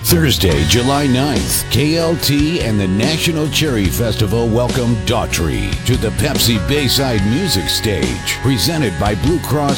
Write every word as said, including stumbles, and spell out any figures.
Thursday, July ninth, K L T and the National Cherry Festival welcome Daughtry to the Pepsi Bayside Music Stage, presented by Blue Cross